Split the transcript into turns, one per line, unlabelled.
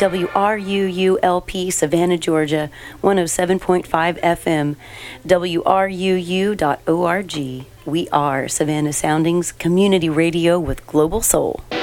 WRUULP, Savannah, Georgia, 107.5 FM, WRUU.org. We are Savannah Soundings Community Radio with Global Soul.